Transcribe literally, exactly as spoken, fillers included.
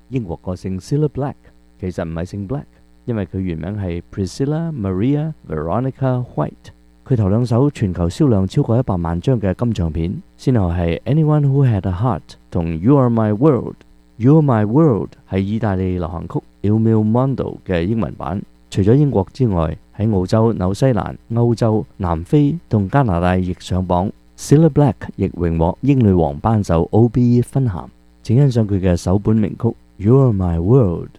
英國歌星 Cilla Black， 其實唔係姓 Black， 因為佢原名係 Priscilla Maria Veronica White。佢頭兩首全球銷量超過一百萬張嘅金唱片，先後係 Anyone Who Had a Heart 同 You Are My World。You Are My World 係意大利流行曲 Il Mio Mondo 嘅英文版。除咗英國之外，喺澳洲、紐西蘭、歐洲、南非同加拿大亦上榜。Cilla Black 亦榮獲英女王頒授 O B E 勳銜。請欣賞佢嘅首本名曲 You Are My World。